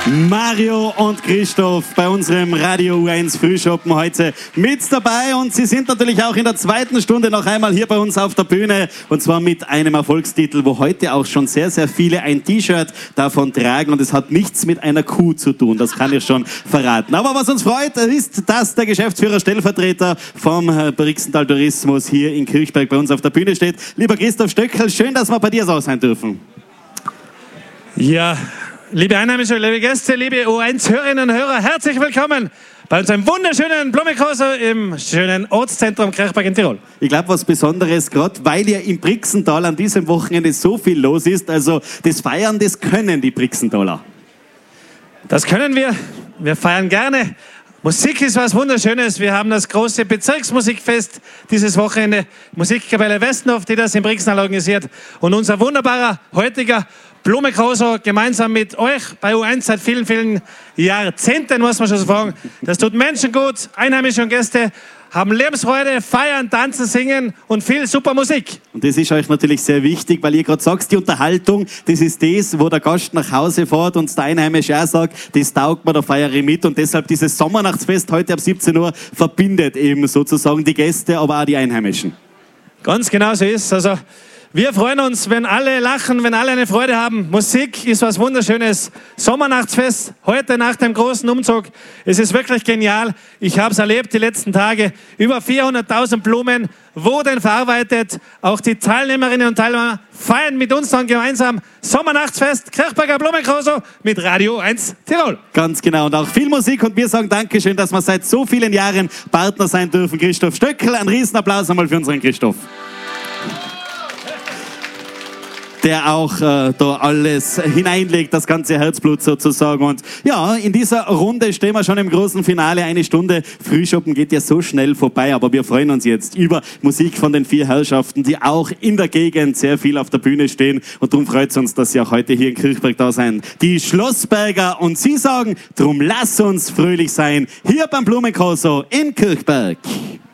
Mario und Christoph bei unserem Radio U1 Frühschoppen heute mit dabei und sie sind natürlich auch in der zweiten Stunde noch einmal hier bei uns auf der Bühne und zwar mit einem Erfolgstitel, wo heute auch schon sehr, sehr viele ein T-Shirt davon tragen und es hat nichts mit einer Kuh zu tun, das kann ich schon verraten. Aber was uns freut, ist, dass der Geschäftsführer Stellvertreter vom Brixental Tourismus hier in Kirchberg bei uns auf der Bühne steht. Lieber Christoph Stöckl, schön, dass wir bei dir so sein dürfen. Ja, liebe Einheimische, liebe Gäste, liebe O1-Hörerinnen und Hörer, herzlich willkommen bei unserem wunderschönen Blumenkorso im schönen Ortszentrum Kirchberg in Tirol. Ich glaube, was Besonderes, gerade weil ja im Brixental an diesem Wochenende so viel los ist, also das Feiern, das können die Brixentaler. Das können wir. Wir feiern gerne. Musik ist was Wunderschönes. Wir haben das große Bezirksmusikfest dieses Wochenende, Musikkapelle Westenhof, die das im Brixental organisiert. Und unser wunderbarer heutiger Blumenkorso gemeinsam mit euch bei U1 seit vielen, vielen Jahrzehnten, muss man schon sagen. Das tut Menschen gut, Einheimische und Gäste haben Lebensfreude, feiern, tanzen, singen und viel super Musik. Und das ist euch natürlich sehr wichtig, weil ihr gerade sagt, die Unterhaltung, das ist das, wo der Gast nach Hause fährt und der Einheimische auch sagt, das taugt mir, da feiere ich mit. Und deshalb dieses Sommernachtsfest heute ab 17 Uhr verbindet eben sozusagen die Gäste, aber auch die Einheimischen. Ganz genau so ist es. Also wir freuen uns, wenn alle lachen, wenn alle eine Freude haben. Musik ist was Wunderschönes. Sommernachtsfest, heute nach dem großen Umzug. Es ist wirklich genial. Ich habe es erlebt die letzten Tage. Über 400.000 Blumen wurden verarbeitet. Auch die Teilnehmerinnen und Teilnehmer feiern mit uns dann gemeinsam Sommernachtsfest Kirchberger Blumenkorso mit Radio 1 Tirol. Ganz genau. Und auch viel Musik. Und wir sagen Dankeschön, dass wir seit so vielen Jahren Partner sein dürfen. Christoph Stöckl, ein Riesenapplaus einmal für unseren Christoph. Der auch da alles hineinlegt, das ganze Herzblut sozusagen. Und ja, in dieser Runde stehen wir schon im großen Finale. Eine Stunde Frühschoppen geht ja so schnell vorbei, aber wir freuen uns jetzt über Musik von den vier Herrschaften, die auch in der Gegend sehr viel auf der Bühne stehen. Und darum freut es uns, dass sie auch heute hier in Kirchberg da sind. Die Schlossberger und sie sagen, drum lass uns fröhlich sein, hier beim Blumenkorso in Kirchberg.